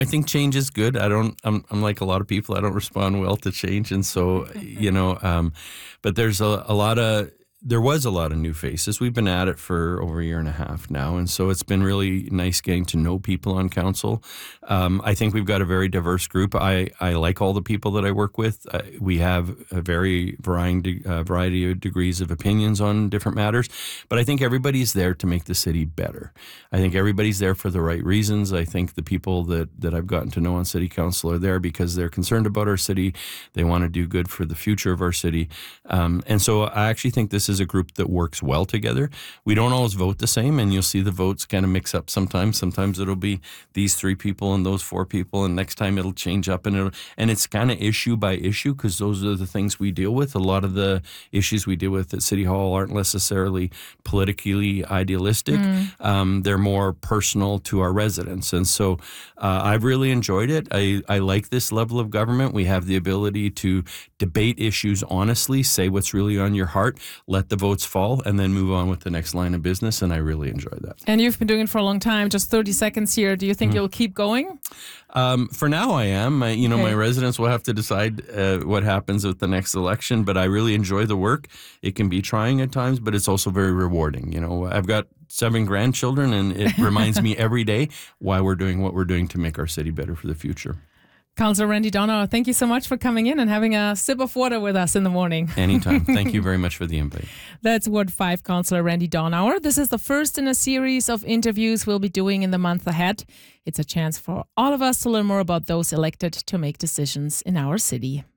I think change is good. I'm like a lot of people. I don't respond well to change. And so, but there's there was a lot of new faces. We've been at it for over a year and a half now. And so it's been really nice getting to know people on council. I think we've got a very diverse group. I like all the people that I work with. We have a very variety of degrees of opinions on different matters. But I think everybody's there to make the city better. I think everybody's there for the right reasons. I think the people that I've gotten to know on city council are there because they're concerned about our city. They want to do good for the future of our city. And so I actually think this is a group that works well together. We don't always vote the same, and you'll see the votes kind of mix up sometimes. Sometimes it'll be these 3 people and those 4 people, and next time it'll change up, and it's kind of issue by issue because those are the things we deal with. A lot of the issues we deal with at City Hall aren't necessarily politically idealistic. They're more personal to our residents, and so I've really enjoyed it. I like this level of government. We have the ability to debate issues honestly, say what's really on your heart, let the votes fall, and then move on with the next line of business, and I really enjoy that. And you've been doing it for a long time, just 30 seconds here. Do you think you'll keep going? For now, I am. My residents will have to decide what happens with the next election, but I really enjoy the work. It can be trying at times, but it's also very rewarding. I've got 7 grandchildren, and it reminds me every day why we're doing what we're doing to make our city better for the future. Councillor Randy Donauer, thank you so much for coming in and having a sip of water with us in the morning. Anytime. Thank you very much for the invite. That's Ward 5 Councillor Randy Donauer. This is the first in a series of interviews we'll be doing in the month ahead. It's a chance for all of us to learn more about those elected to make decisions in our city.